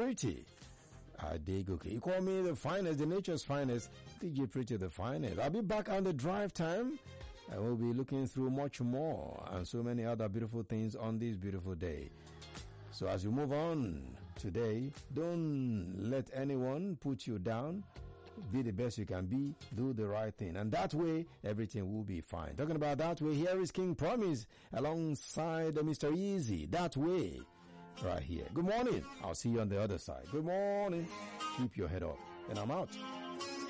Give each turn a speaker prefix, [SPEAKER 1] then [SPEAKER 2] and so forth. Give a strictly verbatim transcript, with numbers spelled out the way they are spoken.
[SPEAKER 1] Pretty Adegoke. You call me the finest, the nature's finest, D J Pretty the finest. I'll be back on the drive time. I will be looking through much more and so many other beautiful things on this beautiful day. So as you move on today, don't let anyone put you down. Be the best you can be. Do the right thing. And that way, everything will be fine. Talking about that way, here is King Promise alongside Mister Easy. That way, right here. Good morning. I'll see you on the other side. Good morning. Keep your head up. And I'm out.